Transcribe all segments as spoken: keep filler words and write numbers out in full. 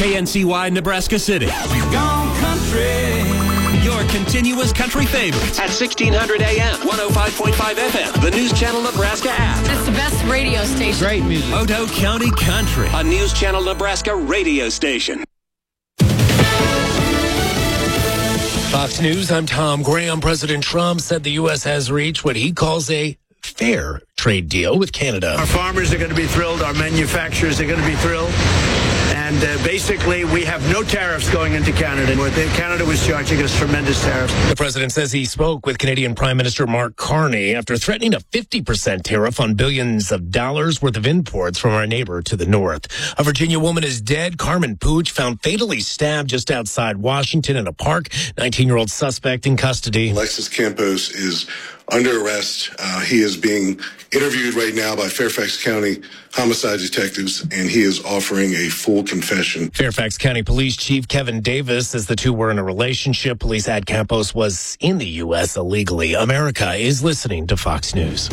K N C Y Nebraska City. We've gone country. Your continuous country favorites at sixteen hundred A M, one oh five point five F M, the News Channel Nebraska app. It's the best radio station. Great music. Otoe County Country, a News Channel Nebraska radio station. Fox News, I'm Tom Graham. President Trump said the U S has reached what he calls a fair trade deal with Canada. Our farmers are going to be thrilled. Our manufacturers are going to be thrilled. And uh, basically, we have no tariffs going into Canada. Canada was charging us tremendous tariffs. The president says he spoke with Canadian Prime Minister Mark Carney after threatening a fifty percent tariff on billions of dollars worth of imports from our neighbor to the north. A Virginia woman is dead. Carmen Pooch found fatally stabbed just outside Washington in a park. nineteen-year-old suspect in custody. Alexis Campos is under arrest. Uh, he is being interviewed right now by Fairfax County homicide detectives, and he is offering a full confession. Fairfax County Police Chief Kevin Davis says the two were in a relationship. Police add Campos was in the U S illegally. America is listening to Fox News.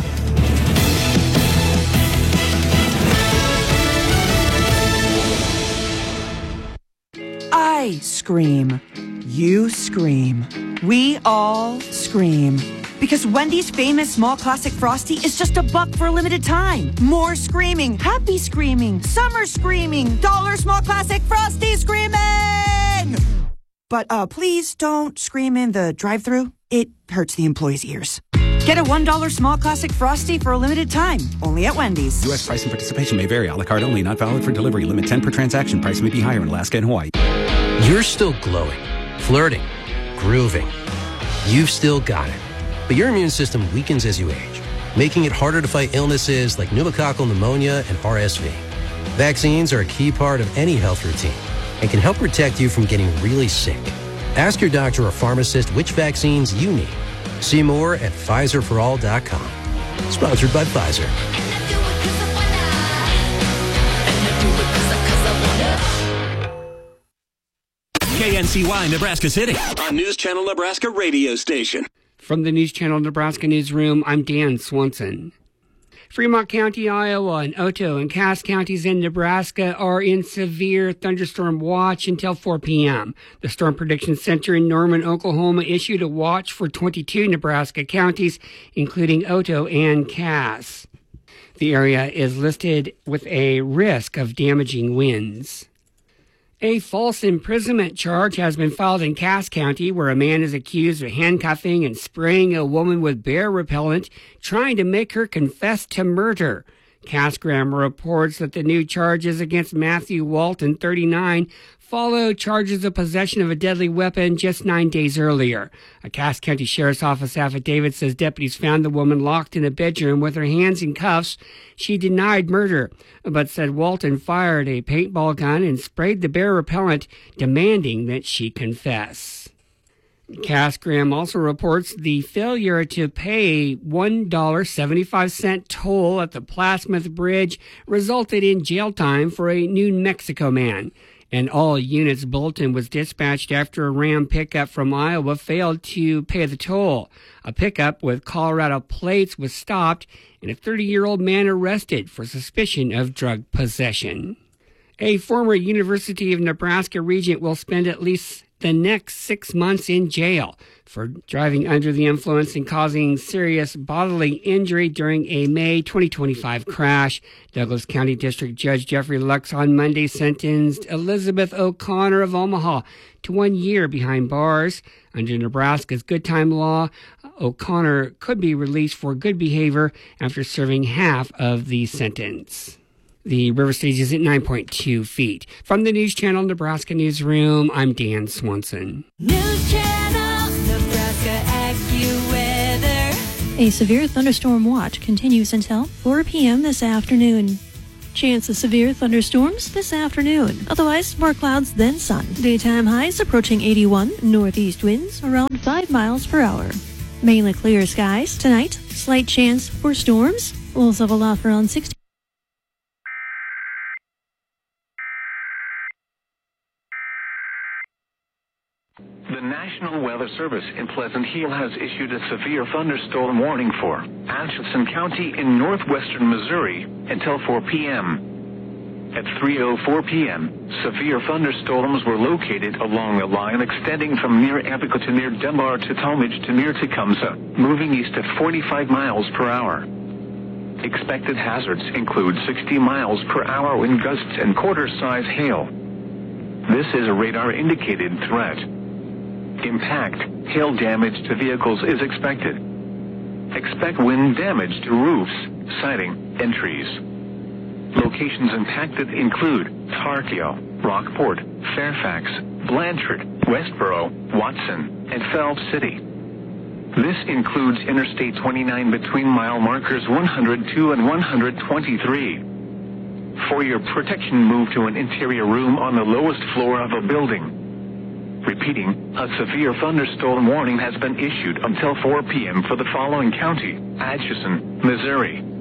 I scream. You scream. We all scream. Because Wendy's famous small classic Frosty is just a buck for a limited time. More screaming, happy screaming, summer screaming, dollar small classic Frosty screaming! But uh, please don't scream in the drive-thru. It hurts the employees' ears. Get a one dollar small classic Frosty for a limited time, only at Wendy's. U S price and participation may vary. A la carte only, not valid for delivery. Limit ten per transaction. Price may be higher in Alaska and Hawaii. You're still glowing, flirting, grooving. You've still got it. But your immune system weakens as you age, making it harder to fight illnesses like pneumococcal pneumonia and R S V. Vaccines are a key part of any health routine and can help protect you from getting really sick. Ask your doctor or pharmacist which vaccines you need. See more at Pfizer for all dot com. Sponsored by Pfizer. K N C Y Nebraska City, a News Channel Nebraska radio station. From the News Channel Nebraska Newsroom, I'm Dan Swanson. Fremont County, Iowa, and Otoe and Cass counties in Nebraska are in severe thunderstorm watch until four p.m. The Storm Prediction Center in Norman, Oklahoma, issued a watch for twenty-two Nebraska counties, including Otoe and Cass. The area is listed with a risk of damaging winds. A false imprisonment charge has been filed in Cass County, where a man is accused of handcuffing and spraying a woman with bear repellent, trying to make her confess to murder. Cass Graham reports that the new charges against Matthew Walton, thirty-nine, follow charges of possession of a deadly weapon just nine days earlier. A Cass County Sheriff's Office affidavit says deputies found the woman locked in a bedroom with her hands in cuffs. She denied murder, but said Walton fired a paintball gun and sprayed the bear repellent, demanding that she confess. Cass Graham also reports the failure to pay one dollar and seventy-five cents toll at the Plattsmouth Bridge resulted in jail time for a New Mexico man. An all-units bulletin was dispatched after a Ram pickup from Iowa failed to pay the toll. A pickup with Colorado plates was stopped, and a thirty-year-old man arrested for suspicion of drug possession. A former University of Nebraska regent will spend at least the next six months in jail for driving under the influence and causing serious bodily injury during a May twenty twenty-five crash. Douglas County District Judge Jeffrey Lux on Monday sentenced Elizabeth O'Connor of Omaha to one year behind bars. Under Nebraska's good time law, O'Connor could be released for good behavior after serving half of the sentence. The river stage is at nine point two feet. From the News Channel Nebraska Newsroom, I'm Dan Swanson. News Channel Nebraska AccuWeather. A severe thunderstorm watch continues until four p.m. this afternoon. Chance of severe thunderstorms this afternoon. Otherwise, more clouds than sun. Daytime highs approaching eighty-one. Northeast winds around five miles per hour. Mainly clear skies tonight. Slight chance for storms. Lows level off around sixty. The National Weather Service in Pleasant Hill has issued a severe thunderstorm warning for Atchison County in northwestern Missouri until four p.m. At three oh four p.m., severe thunderstorms were located along the line extending from near Apico to near Dunbar to Talmadge to near Tecumseh, moving east at forty-five miles per hour. Expected hazards include sixty miles per hour wind gusts and quarter-size hail. This is a radar-indicated threat. Impact, hail damage to vehicles is expected. Expect wind damage to roofs, siding, and trees. Locations impacted include Tarkio, Rockport, Fairfax, Blanchard, Westboro, Watson, and Phelps City. This includes Interstate twenty-nine between mile markers one hundred two and one hundred twenty-three. For your protection, move to an interior room on the lowest floor of a building. Repeating, a severe thunderstorm warning has been issued until four p.m. for the following county: Atchison, Missouri,